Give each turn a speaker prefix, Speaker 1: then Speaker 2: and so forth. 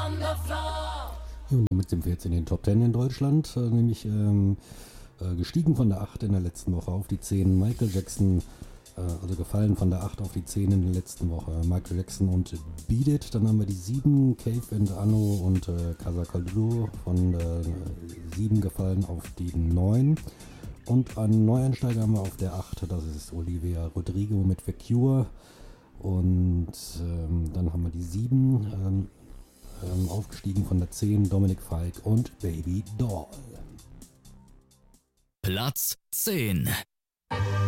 Speaker 1: Und damit sind wir jetzt in den Top 10 in Deutschland, nämlich gestiegen von der 8 in der letzten Woche auf die 10. Michael Jackson, also gefallen von der 8 auf die 10 in der letzten Woche. Michael Jackson und Beat It. Dann haben wir die 7, Cave and Anno und Casa Caldulo von der 7 gefallen auf die 9. Und einen Neueinsteiger haben wir auf der 8, das ist Olivia Rodrigo mit The Cure. Und dann haben wir die 7, aufgestiegen von der 10, Dominic Fike und Baby Doll.
Speaker 2: Platz 10.